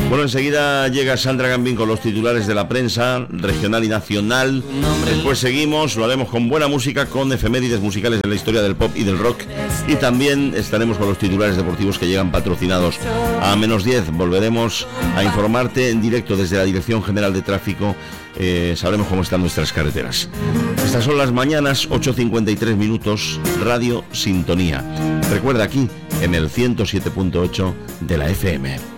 Bueno, enseguida llega Sandra Gambín con los titulares de la prensa regional y nacional. Después seguimos, lo haremos con buena música, con efemérides musicales de la historia del pop y del rock. Y también estaremos con los titulares deportivos que llegan patrocinados. A -10 volveremos a informarte en directo desde la Dirección General de Tráfico. Sabremos cómo están nuestras carreteras. Estas son las mañanas, 8:53 minutos, Radio Sintonía. Recuerda, aquí en el 107.8 de la FM.